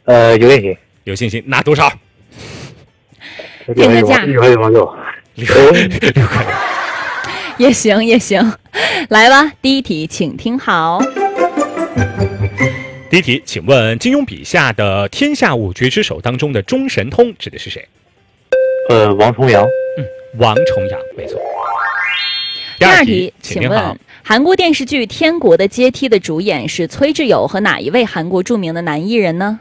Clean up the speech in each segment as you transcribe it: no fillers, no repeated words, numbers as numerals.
有信心。 有信心，拿多少？ 定个价 6块6毛9。 6块。 也行也行。来吧，第一题，请听好。 第一题，请问金庸笔下的天下五绝之首当中的中神通指的是谁？ 王重阳。 王重阳，没错。 第二题， 请听好。 问韩国电视剧《天国的阶梯》的主演是崔智友和哪一位韩国著名的男艺人呢？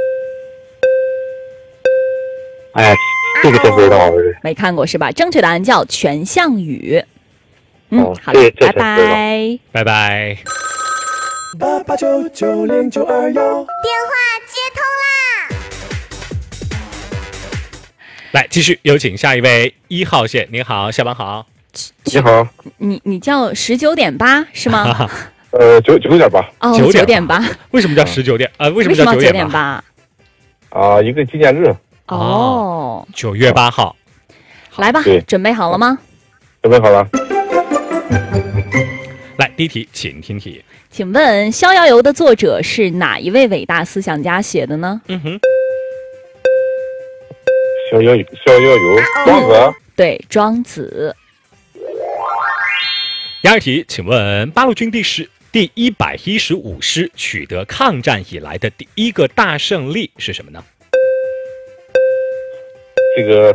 哎呀，这个真不知道。 没看过是吧？正确答案叫全相宇。好了，拜拜， 拜拜。 88990921， 电话接通啦！ 来，继续有请下一位1号线。您好，下班好。 你好。 你叫19.8是吗 ？9点8。 哦，9.8。 为什么叫19点？为什么叫 9.8？ 啊，一个纪念日。 哦 ，9月8号。 来吧，准备好了吗？ 准备好了。 来，第一题，请听题。 请问《逍遥游》的作者是哪一位伟大思想家写的呢？ 逍遥游，庄子。 对，庄子。 第二题，请问八路军第115师取得抗战以来的第一个大胜利是什么呢？ 这个。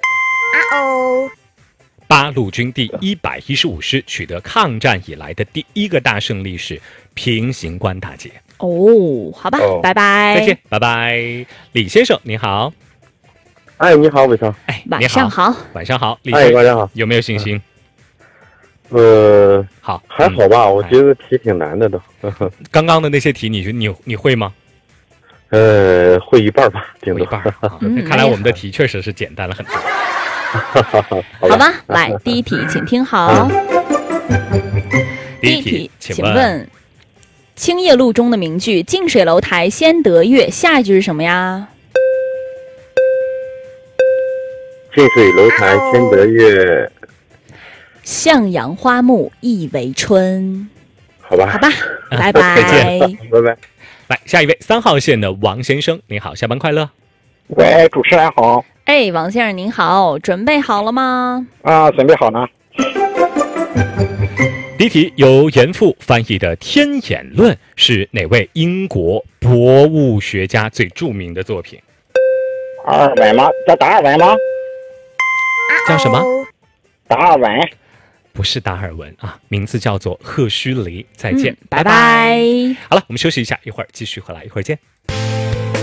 八路军第115师取得抗战以来的第一个大胜利是平型关大捷。 哦，好吧，拜拜， 再见，拜拜。李先生，您好。 哎，你好，伟超。 哎， 晚上好， 晚上好，李先生， 晚上好， 有没有信心？ 好，还好吧，我觉得题挺难的都。 刚刚的那些题，你会吗？ 会一半吧，顶多一半。看来我们的题确实是简单了很多。 好吧，来，第一题，请听好。 第一题， 请问青叶录中的名句“近水楼台先得月”，下一句是什么呀？ 近水楼台先得月， 向阳花木易为春。 好吧， 好吧，拜拜， 再见， 拜拜。 来，下一位3号线的王先生，您好，下班快乐。 喂，主持人好。 哎，王先生您好，准备好了吗？ 啊，准备好了。 第一题，由严复翻译的《天演论》是哪位英国博物学家最著名的作品？ 达尔文吗？叫达尔文吗？ 叫什么？ 达尔文。 不是达尔文啊，名字叫做赫胥黎。再见， 拜拜。 好了，我们休息一下，一会儿继续回来，一会儿见。